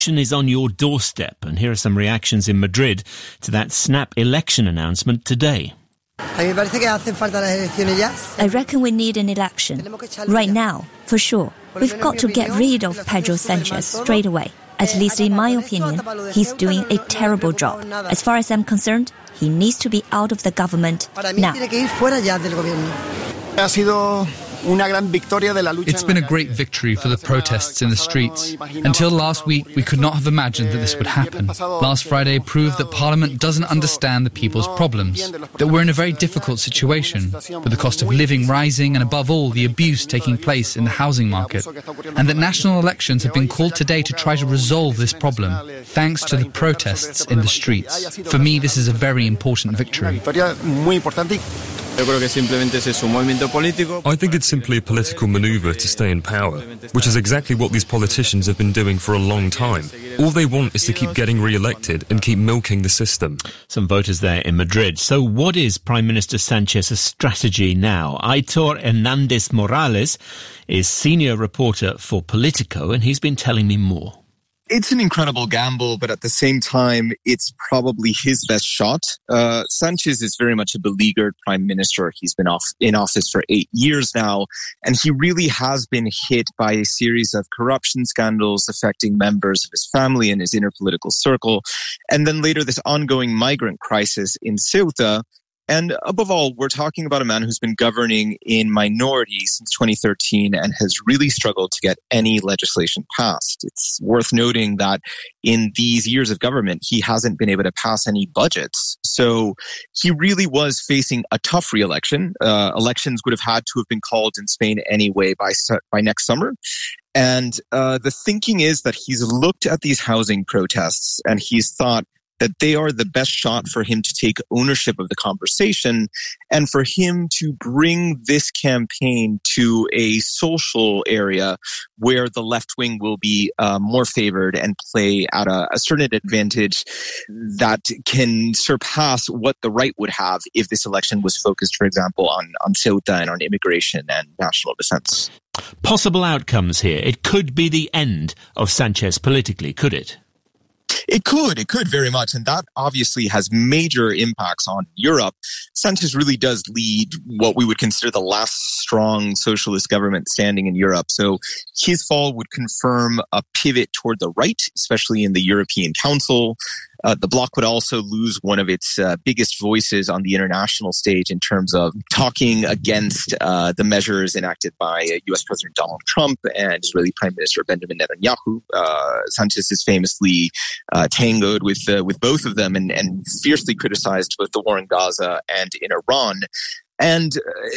is on your doorstep, and here are some reactions in Madrid to that snap election announcement today. I reckon we need an election. Right now, for sure. We've got to get rid of Pedro Sanchez straight away. At least in my opinion, he's doing a terrible job. As far as I'm concerned, he needs to be out of the government now. It's been a great victory for the protests in the streets. Until last week, we could not have imagined that this would happen. Last Friday proved that Parliament doesn't understand the people's problems, that we're in a very difficult situation, with the cost of living rising and above all the abuse taking place in the housing market, and that national elections have been called today to try to resolve this problem, thanks to the protests in the streets. For me, this is a very important victory. I think it's simply a political manoeuvre to stay in power, which is exactly what these politicians have been doing for a long time. All they want is to keep getting re-elected and keep milking the system. Some voters there in Madrid. So what is Prime Minister Sanchez's strategy now? Aitor Hernandez Morales is senior reporter for Politico, and he's been telling me more. It's an incredible gamble, but at the same time, it's probably his best shot. Sanchez is very much a beleaguered prime minister. He's been in office for 8 years now, and he really has been hit by a series of corruption scandals affecting members of his family and his inner political circle. And then later, this ongoing migrant crisis in Ceuta. And above all, we're talking about a man who's been governing in minority since 2013 and has really struggled to get any legislation passed. It's worth noting that in these years of government, he hasn't been able to pass any budgets. So he really was facing a tough re-election. Elections would have had to have been called in Spain anyway by next summer. And the thinking is that he's looked at these housing protests and he's thought that they are the best shot for him to take ownership of the conversation and for him to bring this campaign to a social area where the left wing will be more favored and play at a certain advantage that can surpass what the right would have if this election was focused, for example, on Ceuta and on immigration and national defense. Possible outcomes here. It could be the end of Sanchez politically, could it? It could very much. And that obviously has major impacts on Europe. Sanchez really does lead what we would consider the last strong socialist government standing in Europe. So his fall would confirm a pivot toward the right, especially in the European Council. The bloc would also lose one of its biggest voices on the international stage in terms of talking against the measures enacted by U.S. President Donald Trump and Israeli Prime Minister Benjamin Netanyahu. Sanchez has famously tangoed with both of them and fiercely criticized both the war in Gaza and in Iran. And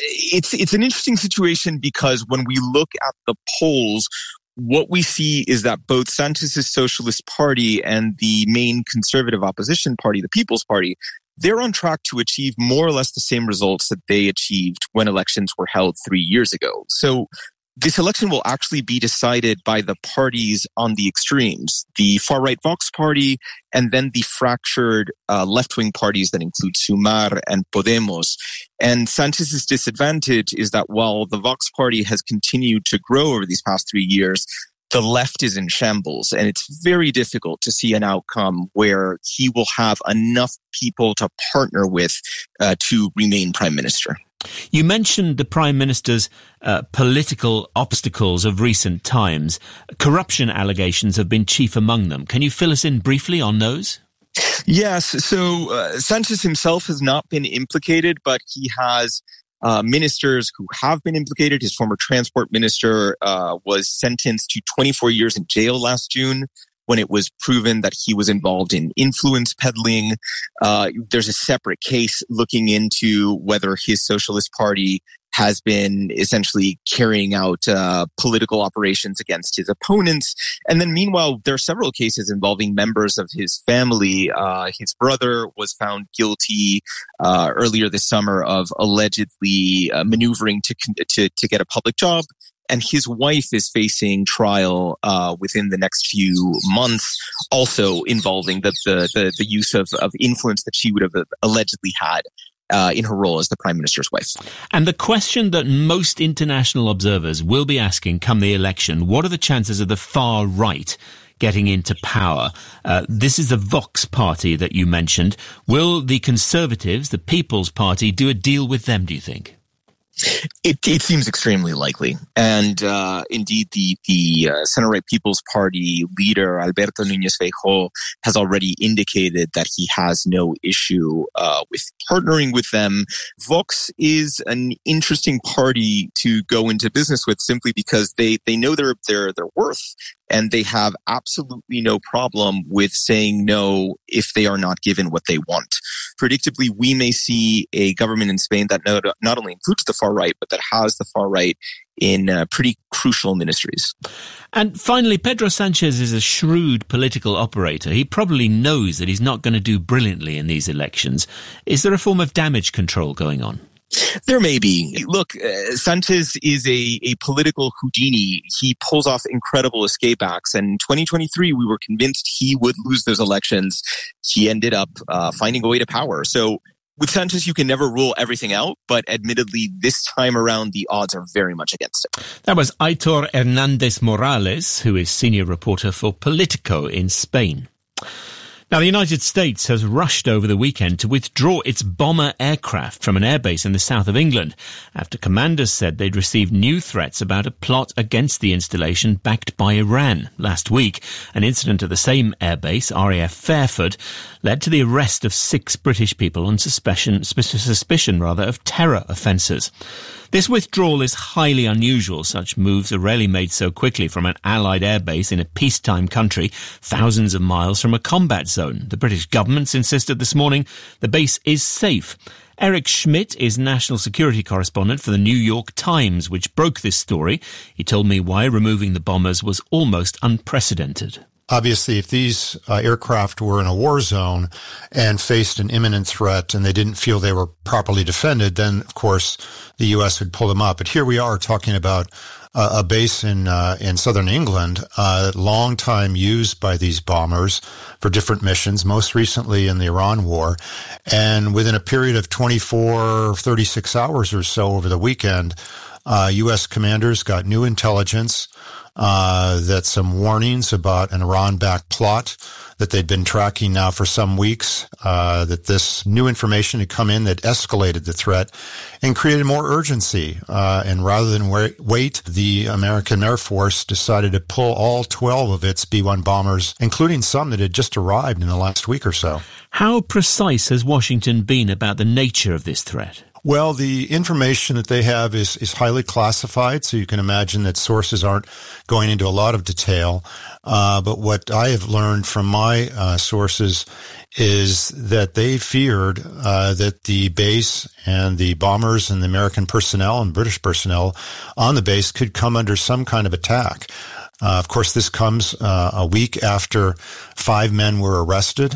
it's an interesting situation because when we look at the polls, what we see is that both Sanchez's Socialist Party and the main conservative opposition party, the People's Party, they're on track to achieve more or less the same results that they achieved when elections were held 3 years ago. So this election will actually be decided by the parties on the extremes, the far-right Vox Party, and then the fractured left-wing parties that include Sumar and Podemos. And Sanchez's disadvantage is that while the Vox Party has continued to grow over these past 3 years, the left is in shambles, and it's very difficult to see an outcome where he will have enough people to partner with to remain prime minister. You mentioned the Prime Minister's political obstacles of recent times. Corruption allegations have been chief among them. Can you fill us in briefly on those? Yes. So Sanchez himself has not been implicated, but he has ministers who have been implicated. His former transport minister was sentenced to 24 years in jail last June when it was proven that he was involved in influence peddling. There's a separate case looking into whether his Socialist Party has been essentially carrying out political operations against his opponents. And then meanwhile, there are several cases involving members of his family. His brother was found guilty earlier this summer of allegedly maneuvering to get a public job. And his wife is facing trial within the next few months, also involving the use of influence that she would have allegedly had in her role as the prime minister's wife. And the question that most international observers will be asking come the election, what are the chances of the far right getting into power. This is the Vox party that you mentioned. Will the Conservatives, the People's Party, do a deal with them, do you think? It seems extremely likely. And indeed, the center-right People's Party leader, Alberto Núñez Feijóo, has already indicated that he has no issue with partnering with them. Vox is an interesting party to go into business with simply because they know their worth. And they have absolutely no problem with saying no if they are not given what they want. Predictably, we may see a government in Spain that not only includes the far right, but that has the far right in pretty crucial ministries. And finally, Pedro Sanchez is a shrewd political operator. He probably knows that he's not going to do brilliantly in these elections. Is there a form of damage control going on? There may be. Look, Sanchez is a political Houdini. He pulls off incredible escape acts. And in 2023, we were convinced he would lose those elections. He ended up finding a way to power. So with Sanchez, you can never rule everything out. But admittedly, this time around, the odds are very much against it. That was Aitor Hernández Morales, who is senior reporter for Politico in Spain. Now, the United States has rushed over the weekend to withdraw its bomber aircraft from an airbase in the south of England after commanders said they'd received new threats about a plot against the installation backed by Iran. Last week, an incident at the same airbase, RAF Fairford, led to the arrest of 6 British people on suspicion of terror offences. This withdrawal is highly unusual. Such moves are rarely made so quickly from an Allied airbase in a peacetime country, thousands of miles from a combat zone. The British government's insisted this morning the base is safe. Eric Schmidt is national security correspondent for the New York Times, which broke this story. He told me why removing the bombers was almost unprecedented. Obviously, if these aircraft were in a war zone and faced an imminent threat and they didn't feel they were properly defended, then, of course, the U.S. would pull them up. But here we are talking about a base in southern England, long time used by these bombers for different missions, most recently in the Iran war. And within a period of 36 hours or so over the weekend, U.S. commanders got new intelligence that some warnings about an Iran-backed plot that they'd been tracking now for some weeks, that this new information had come in that escalated the threat and created more urgency. And rather than wait, the American Air Force decided to pull all 12 of its B-1 bombers, including some that had just arrived in the last week or so. How precise has Washington been about the nature of this threat? Well, the information that they have is highly classified, so you can imagine that sources aren't going into a lot of detail. But what I have learned from my sources is that they feared that the base and the bombers and the American personnel and British personnel on the base could come under some kind of attack. Of course, this comes a week after 5 men were arrested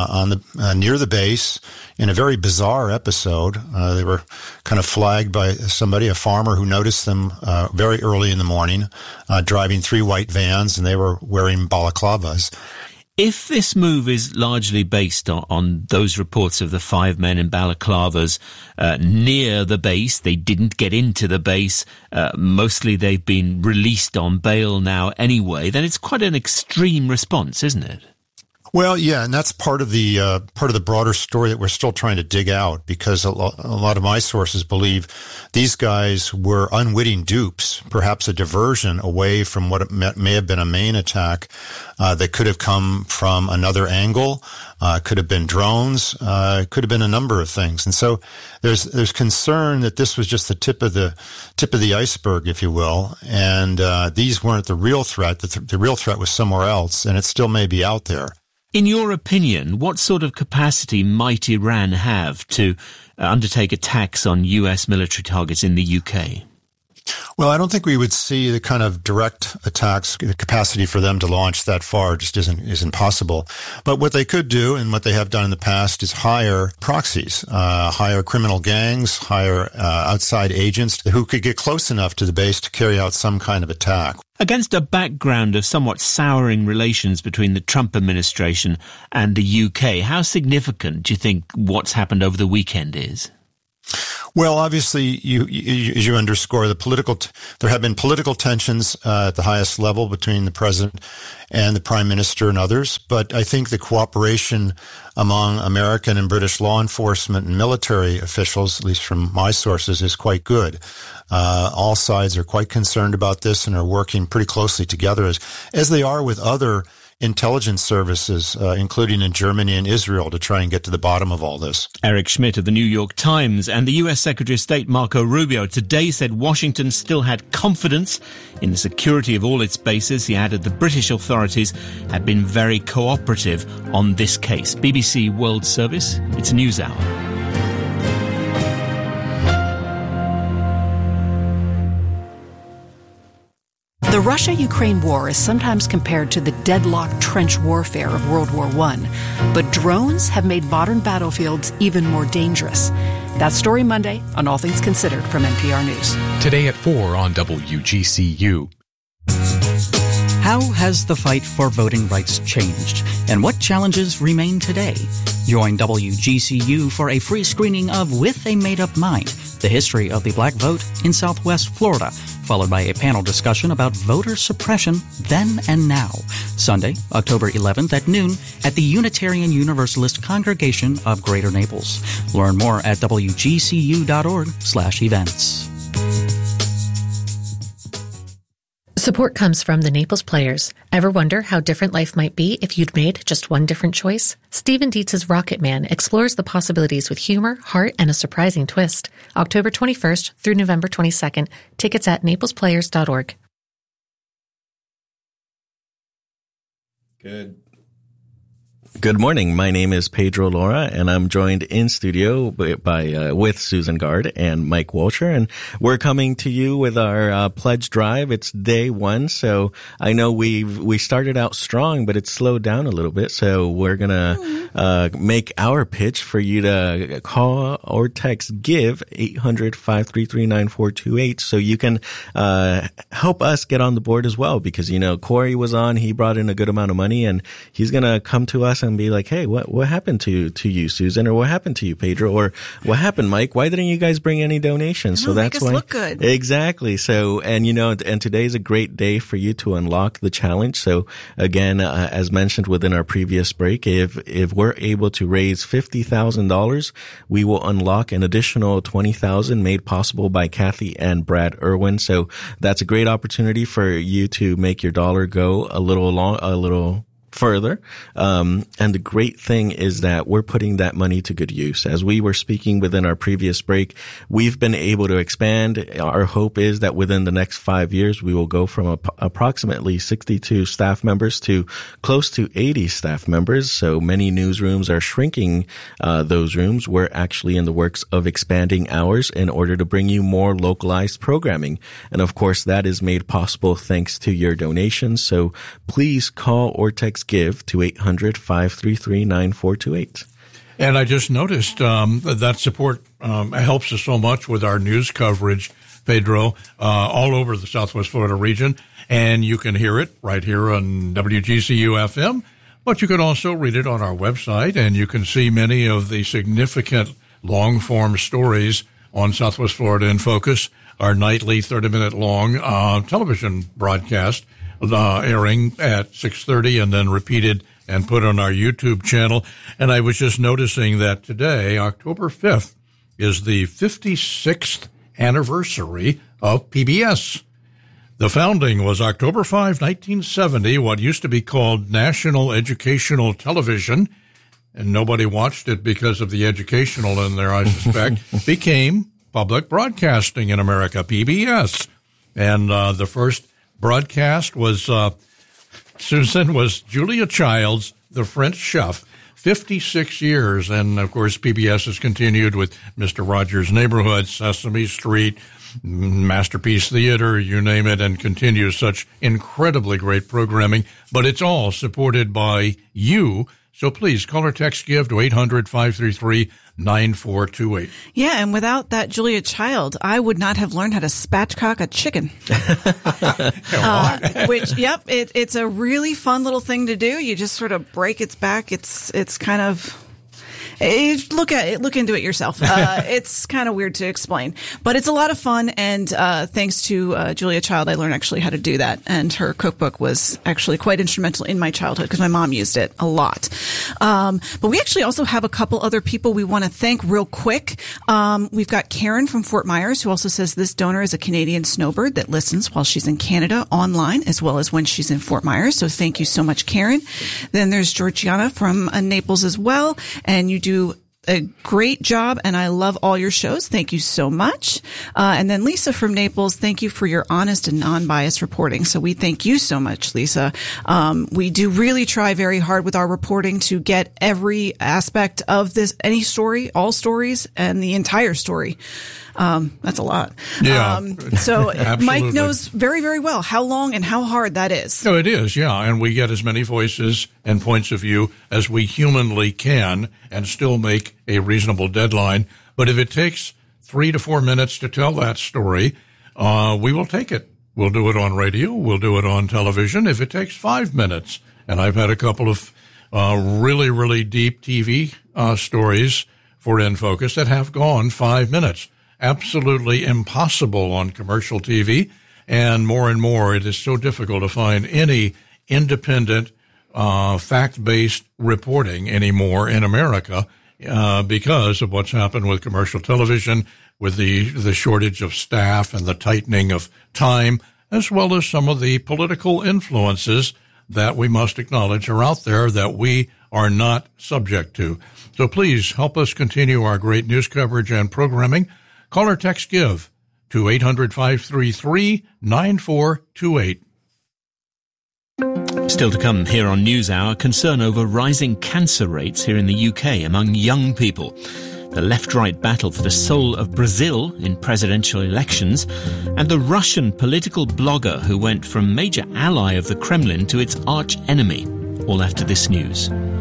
near the base in a very bizarre episode. They were kind of flagged by somebody, a farmer who noticed them very early in the morning, driving 3 white vans, and they were wearing balaclavas. If this move is largely based on those reports of the 5 men in balaclavas near the base, they didn't get into the base, mostly they've been released on bail now anyway, then it's quite an extreme response, isn't it? Well, yeah, and that's part of the broader story that we're still trying to dig out, because a lot of my sources believe these guys were unwitting dupes, perhaps a diversion away from what may have been a main attack that could have come from another angle, could have been drones, could have been a number of things. And so there's concern that this was just the tip of the iceberg, if you will, and these weren't the real threat. The real threat was somewhere else, and it still may be out there. In your opinion, what sort of capacity might Iran have to undertake attacks on U.S. military targets in the UK? Well, I don't think we would see the kind of direct attacks. The capacity for them to launch that far just isn't possible. But what they could do, and what they have done in the past, is hire proxies, hire criminal gangs, hire outside agents who could get close enough to the base to carry out some kind of attack. Against a background of somewhat souring relations between the Trump administration and the UK, how significant do you think what's happened over the weekend is? Well, obviously, you underscore there have been political tensions at the highest level between the president and the prime minister and others. But I think the cooperation among American and British law enforcement and military officials, at least from my sources, is quite good. All sides are quite concerned about this and are working pretty closely together as they are with other intelligence services, including in Germany and Israel, to try and get to the bottom of all this. Eric Schmidt of the New York Times and the U.S. Secretary of State Marco Rubio today said Washington still had confidence in the security of all its bases. He added the British authorities had been very cooperative on this case. BBC World Service, it's NewsHour. The Russia-Ukraine war is sometimes compared to the deadlocked trench warfare of World War I, but drones have made modern battlefields even more dangerous. That's Story Monday on All Things Considered from NPR News. Today at 4 on WGCU. How has the fight for voting rights changed, and what challenges remain today? Join WGCU for a free screening of With a Made-Up Mind, the history of the black vote in Southwest Florida, followed by a panel discussion about voter suppression then and now. Sunday, October 11th at noon at the Unitarian Universalist Congregation of Greater Naples. Learn more at wgcu.org/events. Support comes from the Naples Players. Ever wonder how different life might be if you'd made just one different choice? Stephen Dietz's Rocket Man explores the possibilities with humor, heart, and a surprising twist. October 21st through November 22nd. Tickets at naplesplayers.org. Good morning. My name is Pedro Laura, and I'm joined in studio with Susan Gard and Mike Walsher, and we're coming to you with our pledge drive. It's day one, so I know we started out strong, but it's slowed down a little bit. So we're gonna make our pitch for you to call or text GIVE 800-533-9428, so you can help us get on the board as well. Because Corey was on, he brought in a good amount of money, and he's gonna come to us and be like, hey, what happened to you, Susan, or what happened to you, Pedro, or what happened, Mike? Why didn't you guys bring any donations? So that's why. Look good. Exactly. So, and today's a great day for you to unlock the challenge. So again, as mentioned within our previous break, if we're able to raise $50,000, we will unlock an additional $20,000 made possible by Kathy and Brad Irwin. So that's a great opportunity for you to make your dollar go a little further. And the great thing is that we're putting that money to good use. As we were speaking within our previous break, we've been able to expand. Our hope is that within the next 5 years, we will go from approximately 62 staff members to close to 80 staff members. So many newsrooms are shrinking those rooms. We're actually in the works of expanding ours in order to bring you more localized programming. And of course, that is made possible thanks to your donations. So please call or text GIVE to 800-533-9428. And I just noticed that support helps us so much with our news coverage, Pedro, all over the Southwest Florida region. And you can hear it right here on WGCU FM, but you can also read it on our website, and you can see many of the significant long-form stories on Southwest Florida in Focus, our nightly 30-minute long television broadcast airing at 6:30 and then repeated and put on our YouTube channel. And I was just noticing that today, October 5th, is the 56th anniversary of PBS. The founding was October 5, 1970, what used to be called National Educational Television, and nobody watched it because of the educational in there, I suspect, became Public Broadcasting in America, PBS. And the first broadcast was, Susan, was Julia Childs, The French Chef, 56 years. And, of course, PBS has continued with Mr. Rogers' Neighborhood, Sesame Street, Masterpiece Theater, you name it, and continues such incredibly great programming. But it's all supported by you. So please call or text GIVE to 800-533-9428. Yeah, and without that Julia Child, I would not have learned how to spatchcock a chicken. It's a really fun little thing to do. You just sort of break its back. It's kind of... Look into it yourself. It's kind of weird to explain, but it's a lot of fun. And thanks to Julia Child, I learned actually how to do that. And her cookbook was actually quite instrumental in my childhood because my mom used it a lot. But we actually also have a couple other people we want to thank real quick. We've got Karen from Fort Myers, who also says this donor is a Canadian snowbird that listens while she's in Canada online as well as when she's in Fort Myers. So thank you so much, Karen. Then there's Georgiana from Naples as well. And you do a great job, and I love all your shows. Thank you so much. And then Lisa from Naples, thank you for your honest and non-biased reporting. So we thank you so much, Lisa. We do really try very hard with our reporting to get every aspect of this, any story, all stories, and the entire story. That's a lot. Yeah. So Mike knows very, very well how long and how hard that is. No, it is, yeah. And we get as many voices and points of view as we humanly can and still make a reasonable deadline. But if it takes 3 to 4 minutes to tell that story, we will take it. We'll do it on radio. We'll do it on television if it takes 5 minutes. And I've had a couple of really, really deep TV stories for In Focus that have gone 5 minutes. Absolutely impossible on commercial TV, and more it is so difficult to find any independent fact-based reporting anymore in America because of what's happened with commercial television, with the shortage of staff and the tightening of time, as well as some of the political influences that we must acknowledge are out there that we are not subject to. So please help us continue our great news coverage and programming. Call or text GIVE to 800-533-9428. Still to come here on NewsHour, concern over rising cancer rates here in the UK among young people, the left-right battle for the soul of Brazil in presidential elections, and the Russian political blogger who went from major ally of the Kremlin to its arch enemy. All after this news.